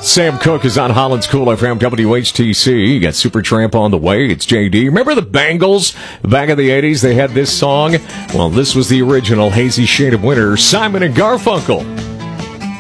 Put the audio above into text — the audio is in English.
Sam Cooke is on Holland's Cool FM WHTC. You got Supertramp on the way. It's JD. Remember the Bangles back in the 80s? They had this song. Well, this was the original Hazy Shade of Winter, Simon and Garfunkel.